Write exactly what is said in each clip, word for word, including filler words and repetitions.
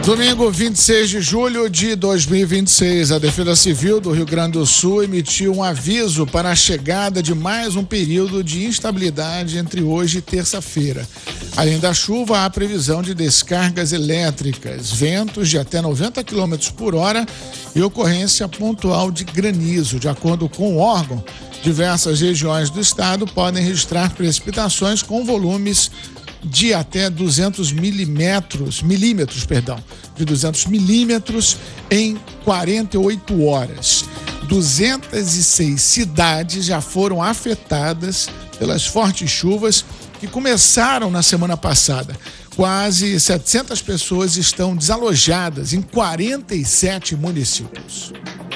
Domingo, vinte e seis de julho de dois mil e vinte e seis, a Defesa Civil do Rio Grande do Sul emitiu um aviso para a chegada de mais um período de instabilidade entre hoje e terça-feira. Além da chuva, há previsão de descargas elétricas, ventos de até noventa quilômetros por hora e ocorrência pontual de granizo. De acordo com o órgão, diversas regiões do estado podem registrar precipitações com volumes de até duzentos milímetros, milímetros, perdão, de duzentos milímetros em quarenta e oito horas. duzentas e seis cidades já foram afetadas pelas fortes chuvas que começaram na semana passada. Quase setecentas pessoas estão desalojadas em quarenta e sete municípios.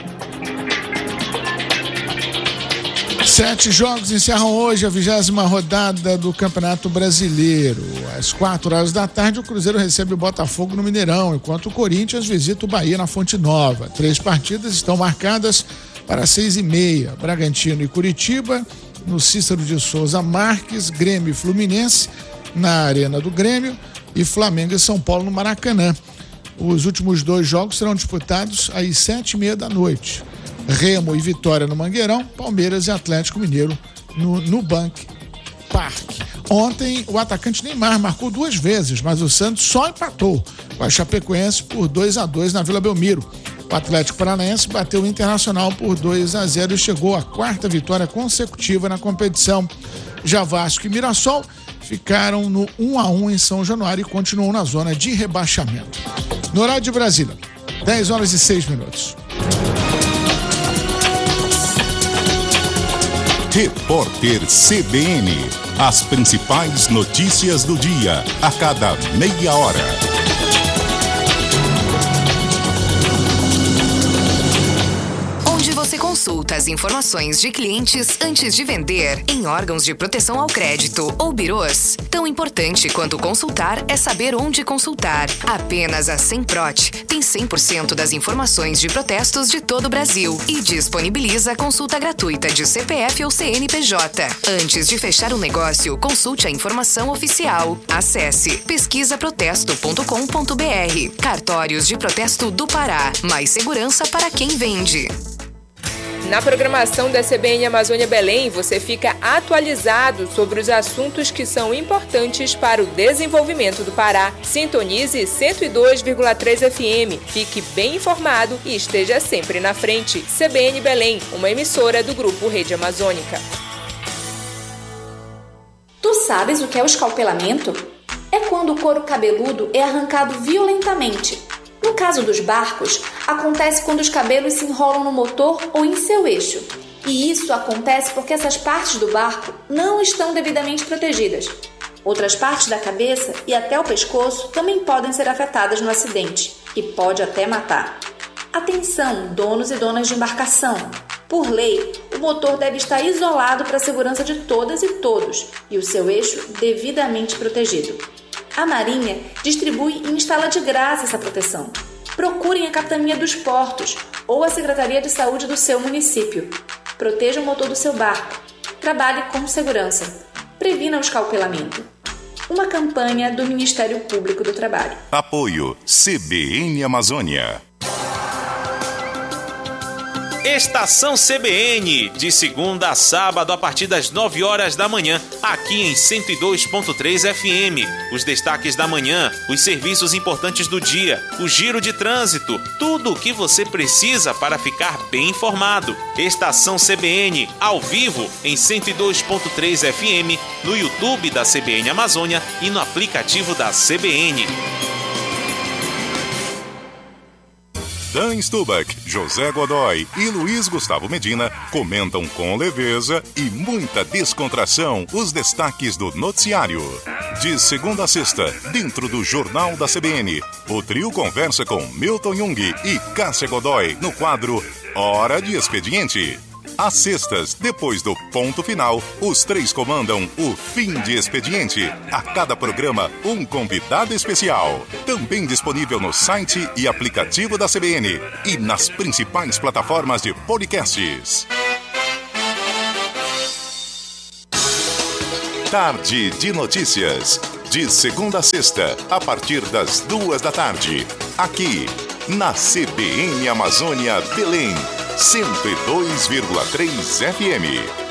Sete jogos encerram hoje a vigésima rodada do Campeonato Brasileiro. Às quatro horas da tarde, o Cruzeiro recebe o Botafogo no Mineirão, enquanto o Corinthians visita o Bahia na Fonte Nova. Três partidas estão marcadas para seis e meia. Bragantino e Curitiba, no Cícero de Souza Marques, Grêmio e Fluminense, na Arena do Grêmio, e Flamengo e São Paulo no Maracanã. Os últimos dois jogos serão disputados às sete e meia da noite. Remo e Vitória no Mangueirão, Palmeiras e Atlético Mineiro no Nubank Park. Ontem, o atacante Neymar marcou duas vezes, mas o Santos só empatou com a Chapecoense por dois a dois na Vila Belmiro. O Atlético Paranaense bateu o Internacional por dois a zero e chegou à quarta vitória consecutiva na competição. Já Vasco e Mirassol ficaram no um a um em São Januário e continuam na zona de rebaixamento. No horário de Brasília, dez horas e seis minutos. Repórter C B N. As principais notícias do dia, a cada meia hora. Você consulta as informações de clientes antes de vender em órgãos de proteção ao crédito ou birôs. Tão importante quanto consultar é saber onde consultar. Apenas a Semprot tem cem por cento das informações de protestos de todo o Brasil e disponibiliza a consulta gratuita de C P F ou C N P J. Antes de fechar um negócio, consulte a informação oficial. Acesse pesquisa protesto ponto com ponto b r. Cartórios de Protesto do Pará. Mais segurança para quem vende. Na programação da C B N Amazônia Belém, você fica atualizado sobre os assuntos que são importantes para o desenvolvimento do Pará. Sintonize cento e dois vírgula três F M. Fique bem informado e esteja sempre na frente. C B N Belém, uma emissora do Grupo Rede Amazônica. Tu sabes o que é o escalpelamento? É quando o couro cabeludo é arrancado violentamente. No caso dos barcos, acontece quando os cabelos se enrolam no motor ou em seu eixo. E isso acontece porque essas partes do barco não estão devidamente protegidas. Outras partes da cabeça e até o pescoço também podem ser afetadas no acidente, e pode até matar. Atenção, donos e donas de embarcação! Por lei, o motor deve estar isolado para a segurança de todas e todos, e o seu eixo devidamente protegido. A Marinha distribui e instala de graça essa proteção. Procurem a Capitania dos Portos ou a Secretaria de Saúde do seu município. Proteja o motor do seu barco. Trabalhe com segurança. Previna o escalpelamento. Uma campanha do Ministério Público do Trabalho. Apoio C B N Amazônia. Estação C B N, de segunda a sábado a partir das nove horas da manhã, aqui em cento e dois ponto três F M. Os destaques da manhã, os serviços importantes do dia, o giro de trânsito, tudo o que você precisa para ficar bem informado. Estação C B N, ao vivo, em cento e dois ponto três F M, no YouTube da C B N Amazônia e no aplicativo da C B N. Dan Stubach, José Godoy e Luiz Gustavo Medina comentam com leveza e muita descontração os destaques do noticiário. De segunda a sexta, dentro do Jornal da C B N, o trio conversa com Milton Jung e Cássia Godoy no quadro Hora de Expediente. Às sextas, depois do ponto final, os três comandam o Fim de Expediente. A cada programa, um convidado especial. Também disponível no site e aplicativo da C B N e nas principais plataformas de podcasts. Tarde de Notícias. De segunda a sexta, a partir das duas da tarde. aqui na C B N Amazônia Belém, cento e dois vírgula três F M.